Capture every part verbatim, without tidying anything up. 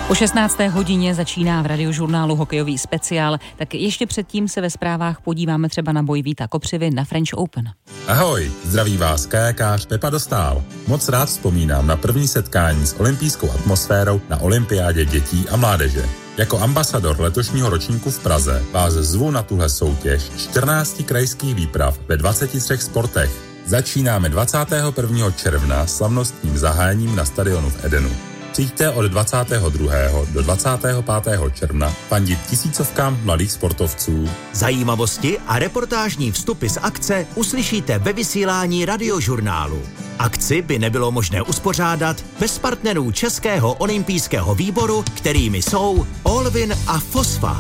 O šestnácté hodině začíná v Radiožurnálu hokejový speciál, tak ještě předtím se ve zprávách podíváme třeba na boj Víta Kopřivy na French Open. Ahoj, zdraví vás kajakář Pepa Dostál. Moc rád vzpomínám na první setkání s olympijskou atmosférou na olympiádě dětí a mládeže. Jako ambasador letošního ročníku v Praze vás zvu na tuhle soutěž čtrnácti krajských výprav ve dvaceti třech sportech. Začínáme dvacátého prvního června slavnostním zahájením na stadionu v Edenu. Přijďte od dvacátého druhého do dvacátého pátého června fandit tisícovkám mladých sportovců. Zajímavosti a reportážní vstupy z akce uslyšíte ve vysílání Radiožurnálu. Akci by nebylo možné uspořádat bez partnerů Českého olympijského výboru, kterými jsou Olvin a Fosfa.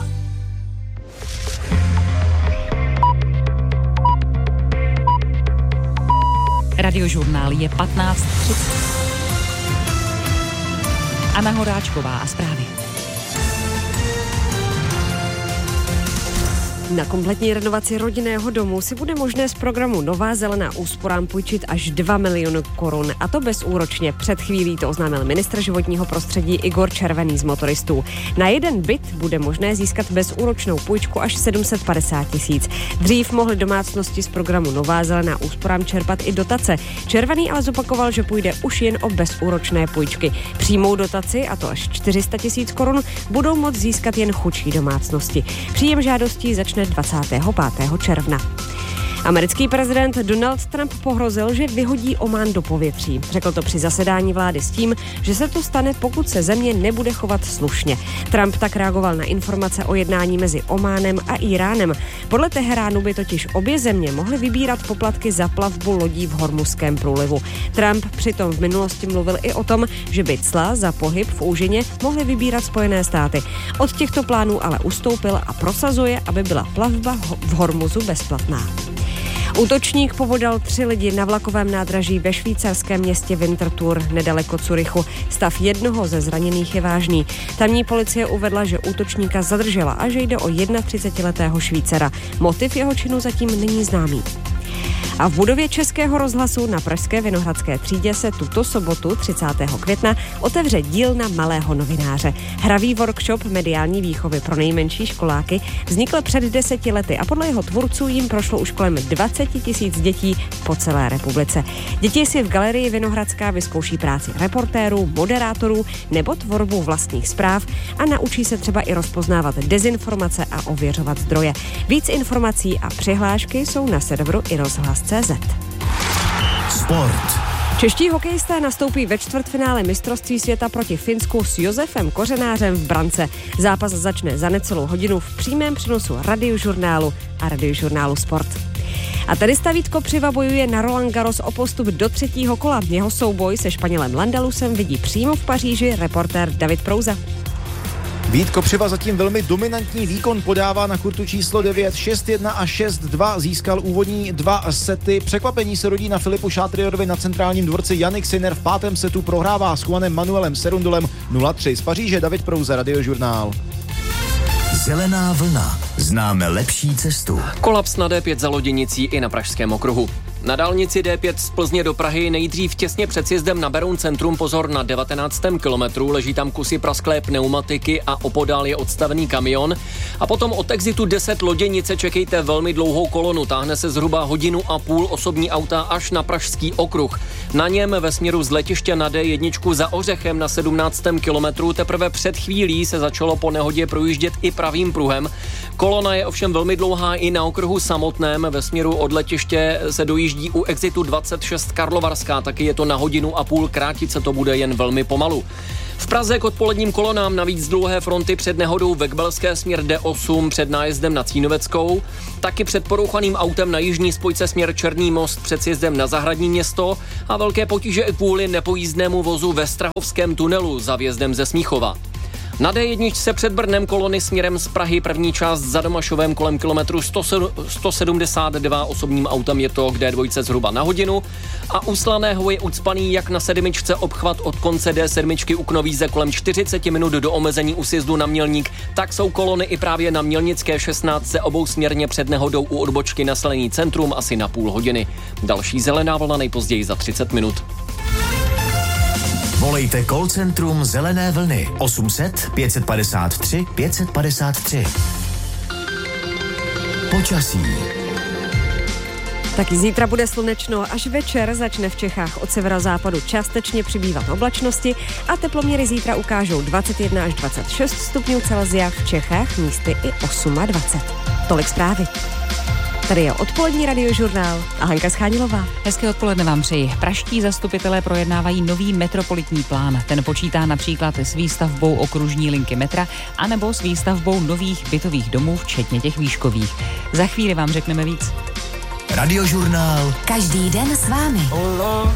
Radiožurnál je patnáct třicet. Anna Horáčková a zprávy. Na kompletní renovaci rodinného domu si bude možné z programu Nová zelená úsporám půjčit až dva miliony korun, a to bezúročně. Před chvílí to oznámil ministr životního prostředí Igor Červený z Motoristů. Na jeden byt bude možné získat bezúročnou půjčku až sedm set padesát tisíc. Dřív mohly domácnosti z programu Nová zelená úsporám čerpat i dotace. Červený ale zopakoval, že půjde už jen o bezúročné půjčky. Přímou dotaci, a to až čtyři sta tisíc korun, budou moct získat jen chudší domácnosti. Příjem žádostí začne dvacátého pátého června. Americký prezident Donald Trump pohrozil, že vyhodí Omán do povětří. Řekl to při zasedání vlády s tím, že se to stane, pokud se země nebude chovat slušně. Trump tak reagoval na informace o jednání mezi Ománem a Íránem. Podle Teheránu by totiž obě země mohly vybírat poplatky za plavbu lodí v Hormuzském průlivu. Trump přitom v minulosti mluvil i o tom, že by cla za pohyb v úžině mohly vybírat Spojené státy. Od těchto plánů ale ustoupil a prosazuje, aby byla plavba v Hormuzu bezplatná. Útočník povodal tři lidi na vlakovém nádraží ve švýcarském městě Winterthur nedaleko Curychu. Stav jednoho ze zraněných je vážný. Tamní policie uvedla, že útočníka zadržela a že jde o třicetijednoletého Švýcara. Motiv jeho činu zatím není známý. A v budově Českého rozhlasu na pražské Vinohradské třídě se tuto sobotu třicátého května otevře dílna malého novináře. Hravý workshop mediální výchovy pro nejmenší školáky vznikl před deseti lety a podle jeho tvůrců jim prošlo už kolem dvacet tisíc dětí po celé republice. Děti si v galerii Vinohradská vyzkouší práci reportérů, moderátorů nebo tvorbu vlastních zpráv a naučí se třeba i rozpoznávat dezinformace a ověřovat zdroje. Víc informací a přihlášky jsou na serveru i rozhlas tečka cé zet. Sport. Čeští hokejisté nastoupí ve čtvrtfinále mistrovství světa proti Finsku s Josefem Kořenářem v brance. Zápas začne za necelou hodinu v přímém přenosu Radiožurnálu a Radiožurnálu Sport. A tenista Vít Kopřiva bojuje na Roland Garros o postup do třetího kola. Jeho souboj se Španělem Landalusem vidí přímo v Paříži reportér David Prouza. Vít Kopřiva zatím velmi dominantní výkon podává na kurtu číslo devět, šest jedna a šest dva, získal úvodní dva sety. Překvapení se rodí na Filipu Šátriorovi na centrálním dvorci. Jannik Sinner v pátém setu prohrává s Juanem Manuelem Serundolem nula tři. Z Paříže David Prouza, Radiožurnál. Zelená vlna. Známe lepší cestu. Kolaps na dé pět za Loděnicí i na Pražském okruhu. Na dálnici dé pět z Plzně do Prahy nejdřív těsně před sjezdem na Beroun centrum, pozor, na devatenáctém kilometru, leží tam kusy prasklé pneumatiky a opodál je odstavený kamion. A potom od exitu deset Loděnice čekejte velmi dlouhou kolonu, táhne se zhruba hodinu a půl osobní auta až na Pražský okruh. Na něm ve směru z letiště na dé jedna za Ořechem na sedmnáctém kilometru teprve před chvílí se začalo po nehodě projíždět i pravým pruhem. Kolona je ovšem velmi dlouhá i na okruhu samotném, ve směru od letiště se dojíždí u exitu dvacet šest Karlovarská, taky je to na hodinu a půl, krátit se to bude jen velmi pomalu. V Praze k odpoledním kolonám navíc dlouhé fronty před nehodou ve Kbelské směr dé osm před nájezdem na Cínoveckou, taky před porouchaným autem na jižní spojce směr Černý most před sjezdem na Zahradní Město a velké potíže i kvůli nepojízdnému vozu ve Strahovském tunelu za vjezdem ze Smíchova. Na dé jedna se před Brnem kolony směrem z Prahy první část za Domašovem kolem kilometru sto sedmdesát dva, osobním autem je to k dé dva zhruba na hodinu a u Slaného je ucpaný jak na sedmičce obchvat od konce dé sedm u Knovíze kolem čtyřicet minut do omezení u sjezdu na Mělník, tak jsou kolony i právě na Mělnické šestnáct obou směrně před nehodou u odbočky na Slení centrum asi na půl hodiny. Další zelená vlna nejpozději za třicet minut. Volejte call centrum Zelené vlny osm set pět padesát tři pět padesát tři. Počasí. Taky zítra bude slunečno, až večer začne v Čechách od severozápadu částečně přibývat oblačnosti a teploměry zítra ukážou dvacet jedna až dvacet šest stupňů Celsia, v Čechách místy i dvacet osm. Tolik zprávy. Tady je odpolední radiožurnál a Hanka Schánilová. Hezké odpoledne vám přeji. Praští zastupitelé projednávají nový metropolitní plán. Ten počítá například s výstavbou okružní linky metra anebo s výstavbou nových bytových domů, včetně těch výškových. Za chvíli vám řekneme víc. Radiožurnál. Každý den s vámi. Oh Lord,